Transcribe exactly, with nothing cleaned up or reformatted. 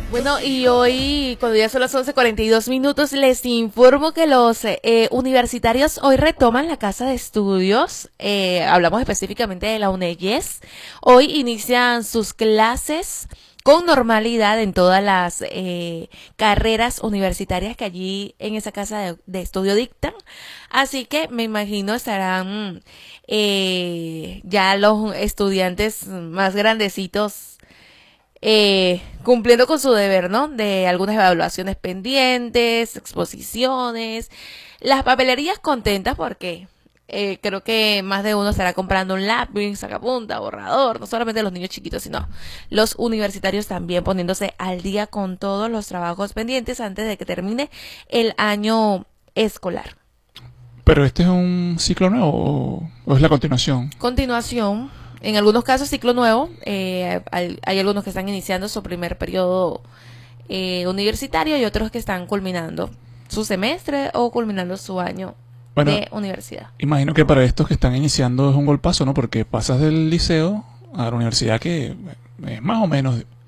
Bueno, y hoy, cuando ya son las once cuarenta y dos minutos, les informo que los eh, universitarios hoy retoman la casa de estudios. Eh, hablamos específicamente de la UNEYES. Hoy inician sus clases con normalidad en todas las eh, carreras universitarias que allí en esa casa de, de estudio dictan. Así que me imagino estarán eh, ya los estudiantes más grandecitos eh, cumpliendo con su deber, ¿no? De algunas evaluaciones pendientes, exposiciones, las papelerías contentas porque eh, creo que más de uno estará comprando un lápiz, sacapunta, borrador, no solamente los niños chiquitos, sino los universitarios también poniéndose al día con todos los trabajos pendientes antes de que termine el año escolar. ¿Pero este es un ciclo nuevo o, o es la continuación? Continuación, en algunos casos ciclo nuevo, eh, hay, hay algunos que están iniciando su primer periodo eh, universitario y otros que están culminando su semestre o culminando su año Bueno, de universidad. imagino que para estos que están iniciando es un golpazo, ¿no? Porque pasas del liceo a la universidad que es más o menos